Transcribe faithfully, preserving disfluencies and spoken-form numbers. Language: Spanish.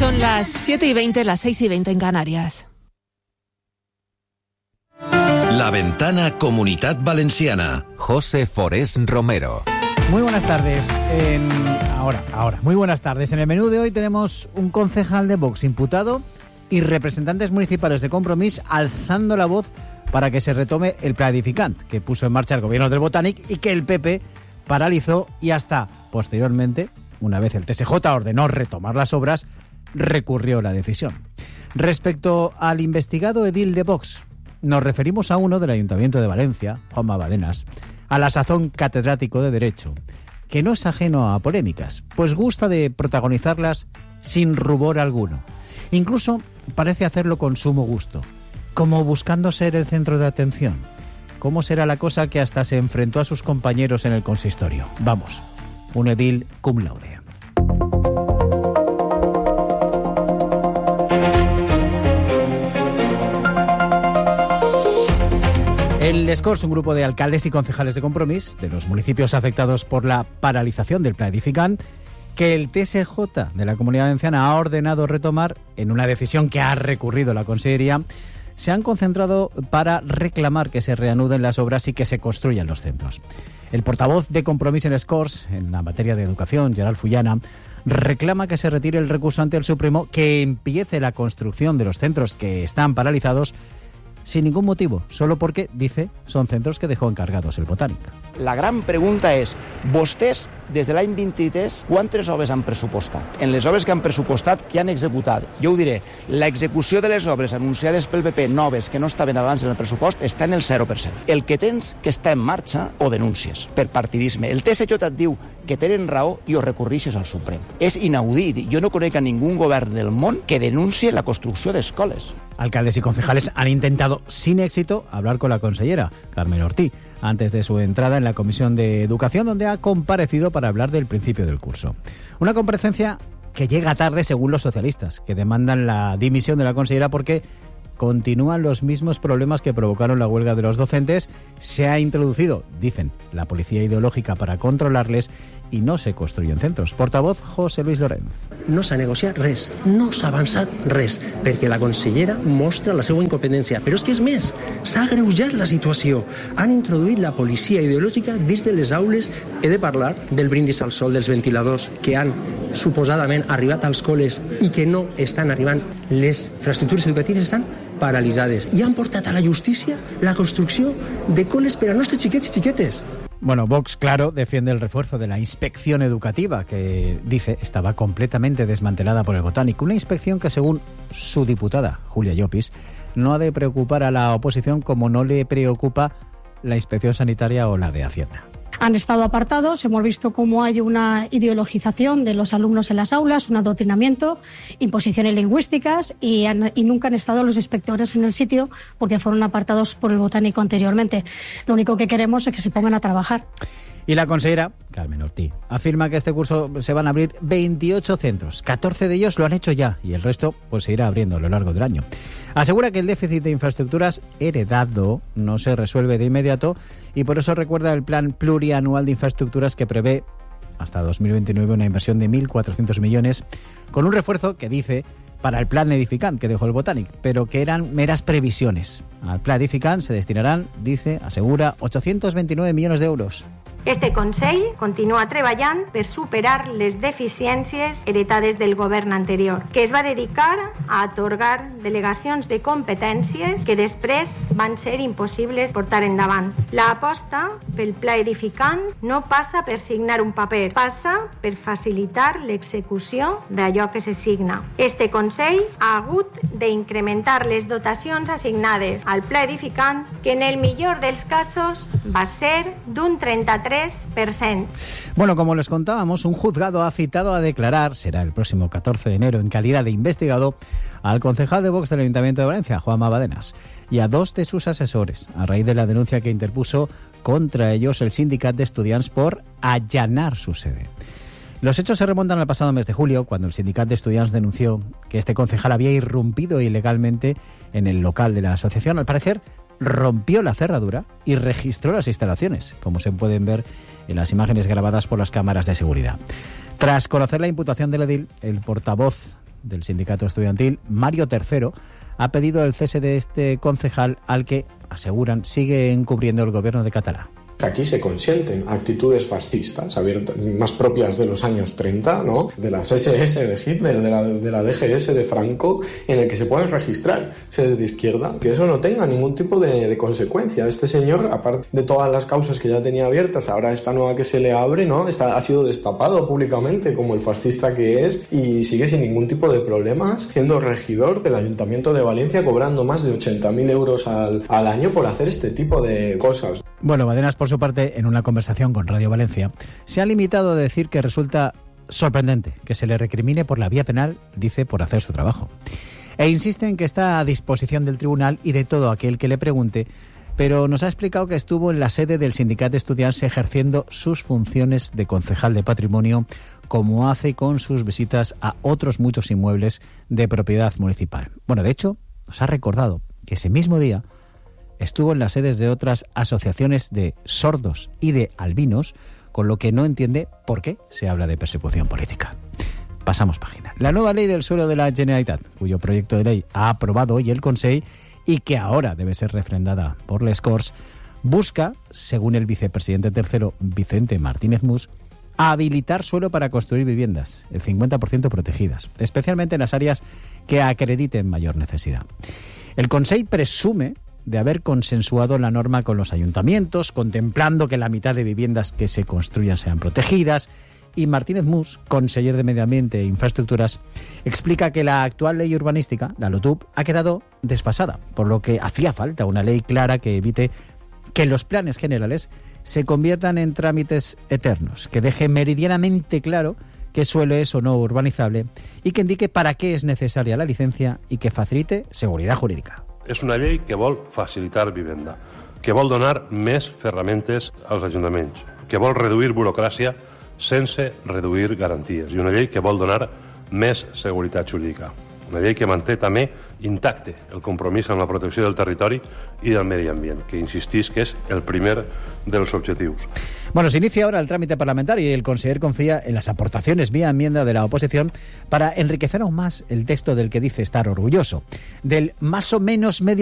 Son las siete y veinte, las seis y veinte en Canarias. La Ventana Comunitat Valenciana. José Forés Romero. Muy buenas tardes. En... Ahora, ahora. Muy buenas tardes. En el menú de hoy tenemos un concejal de Vox imputado y representantes municipales de Compromís alzando la voz para que se retome el Pla Edificant que puso en marcha el gobierno del Botànic y que el P P paralizó y hasta posteriormente, una vez el T S J ordenó retomar las obras, recurrió la decisión. Respecto al investigado edil de Vox, nos referimos a uno del Ayuntamiento de Valencia, Juanma Badenas, a la sazón catedrático de Derecho, que no es ajeno a polémicas, pues gusta de protagonizarlas sin rubor alguno. Incluso parece hacerlo con sumo gusto, como buscando ser el centro de atención. ¿Cómo será la cosa que hasta se enfrentó a sus compañeros en el consistorio? Vamos, un edil cum laude. El Escors, un grupo de alcaldes y concejales de Compromís, de los municipios afectados por la paralización del Pla Edificant, que el T S J de la Comunidad Valenciana ha ordenado retomar en una decisión que ha recurrido la Consellería, se han concentrado para reclamar que se reanuden las obras y que se construyan los centros. El portavoz de Compromís en Escors, en la materia de educación, Gerard Fullana, reclama que se retire el recurso ante el Supremo, que empiece la construcción de los centros que están paralizados sin ningún motivo, solo porque, dice, son centros que dejó encargados el Botànic. La gran pregunta és, vostès, des de l'any vint-i-tres, quantes obres han pressupostat? En les obres que han pressupostat, que han executat? Jo ho diré, l'execució de les obres anunciades pel P P noves que no estaven abans en el pressupost està en el zero per cent. El que tens que està en marxa o denúncies per partidisme. El T S J et diu que tenen raó i ho recurrixes al Suprem. És inaudit. Jo no conec a ningú govern del món que denuncie la construcció d'escoles. Alcaldes y concejales han intentado, sin éxito, hablar con la consellera, Carmen Ortí, antes de su entrada en la Comisión de Educación, donde ha comparecido para hablar del principio del curso. Una comparecencia que llega tarde según los socialistas, que demandan la dimisión de la consellera porque continúan los mismos problemas que provocaron la huelga de los docentes. Se ha introducido, dicen, la policía ideológica para controlarles i no se construyen centros. Portavoz José Luis Lorenz. No s'ha negociat res, no s'ha avançat res, perquè la consellera mostra la seva incompetència. Però és que és més, s'ha agreujat la situació. Han introduït la policia ideològica dins de les aules. He de parlar del brindis al sol, dels ventiladors que han suposadament arribat als col·les i que no estan arribant. Les infraestructures educatives estan paralitzades i han portat a la justícia la construcció de col·les per a nostres xiquets i xiquetes. Bueno, Vox, claro, defiende el refuerzo de la inspección educativa, que dice estaba completamente desmantelada por el Botànic. Una inspección que, según su diputada, Julia Llopis, no ha de preocupar a la oposición como no le preocupa la inspección sanitaria o la de Hacienda. Han estado apartados, hemos visto cómo hay una ideologización de los alumnos en las aulas, un adoctrinamiento, imposiciones lingüísticas y, han, y nunca han estado los inspectores en el sitio porque fueron apartados por el Botánico anteriormente. Lo único que queremos es que se pongan a trabajar. Y la consellera, Carmen Ortí, afirma que este curso se van a abrir veintiocho centros. catorce de ellos lo han hecho ya y el resto pues se irá abriendo a lo largo del año. Asegura que el déficit de infraestructuras heredado no se resuelve de inmediato y por eso recuerda el plan plurianual de infraestructuras que prevé hasta dos mil veintinueve una inversión de mil cuatrocientos millones con un refuerzo que dice para el Plan Edificant que dejó el Botànic, pero que eran meras previsiones. Al Plan Edificant se destinarán, dice, asegura, ochocientos veintinueve millones de euros. Este Consell continua treballant per superar les deficiències heretades del govern anterior, que es va dedicar a atorgar delegacions de competències que després van ser impossibles portar endavant. L'aposta pel Pla Edificant no passa per signar un paper, passa per facilitar l'execució d'allò que se signa. Este Consell ha hagut d'incrementar les dotacions assignades al Pla Edificant, que en el millor dels casos va ser d'un trenta-tres por ciento. Bueno, como les contábamos, un juzgado ha citado a declarar, será el próximo catorce de enero, en calidad de investigado, al concejal de Vox del Ayuntamiento de Valencia, Juanma Badenas, y a dos de sus asesores, a raíz de la denuncia que interpuso contra ellos el Sindicat de Estudiants por allanar su sede. Los hechos se remontan al pasado mes de julio, cuando el Sindicat de Estudiants denunció que este concejal había irrumpido ilegalmente en el local de la asociación. Al parecer, rompió la cerradura y registró las instalaciones, como se pueden ver en las imágenes grabadas por las cámaras de seguridad. Tras conocer la imputación del edil, el portavoz del sindicato estudiantil, Mario Tercero, ha pedido el cese de este concejal al que, aseguran, sigue encubriendo el gobierno de Catalá. Aquí se consienten actitudes fascistas, abiertas, más propias de los años treinta, ¿no? De las ese ese de Hitler, de la, de la de ge ese de Franco, en el que se pueden registrar sedes de izquierda, que eso no tenga ningún tipo de, de consecuencia. Este señor, aparte de todas las causas que ya tenía abiertas, ahora esta nueva que se le abre, ¿no? Está, ha sido destapado públicamente como el fascista que es y sigue sin ningún tipo de problemas, siendo regidor del Ayuntamiento de Valencia, cobrando más de ochenta mil euros al, al año por hacer este tipo de cosas. Bueno, Badenas, por su parte, en una conversación con Radio Valencia, se ha limitado a decir que resulta sorprendente que se le recrimine por la vía penal, dice, por hacer su trabajo. E insiste en que está a disposición del tribunal y de todo aquel que le pregunte, pero nos ha explicado que estuvo en la sede del Sindicat d'Estudiants ejerciendo sus funciones de concejal de patrimonio, como hace con sus visitas a otros muchos inmuebles de propiedad municipal. Bueno, de hecho, nos ha recordado que ese mismo día estuvo en las sedes de otras asociaciones de sordos y de albinos, con lo que no entiende por qué se habla de persecución política. Pasamos página. La nueva ley del suelo de la Generalitat, cuyo proyecto de ley ha aprobado hoy el Consell y que ahora debe ser refrendada por les Corts, busca, según el vicepresidente tercero Vicente Martínez Mus, habilitar suelo para construir viviendas, el cincuenta por ciento protegidas, especialmente en las áreas que acrediten mayor necesidad. El Consell presume de haber consensuado la norma con los ayuntamientos, contemplando que la mitad de viviendas que se construyan sean protegidas, y Martínez Mus, conseller de Medio Ambiente e Infraestructuras, explica que la actual ley urbanística, la LOTUP, ha quedado desfasada, por lo que hacía falta una ley clara que evite que los planes generales se conviertan en trámites eternos, que deje meridianamente claro qué suelo es o no urbanizable y que indique para qué es necesaria la licencia y que facilite seguridad jurídica. És una llei que vol facilitar vivenda, que vol donar més ferramentes als ajuntaments, que vol reduir burocràcia sense reduir garanties, i una llei que vol donar més seguretat jurídica. Una llei que manté també intacte el compromís amb la protecció del territori y del medi ambient, que insistís que es el primer de los objetivos. Bueno, se inicia ahora el trámite parlamentario y el conseller confía en las aportaciones vía enmienda de la oposición para enriquecer aún más el texto del que dice estar orgulloso, del más o menos medio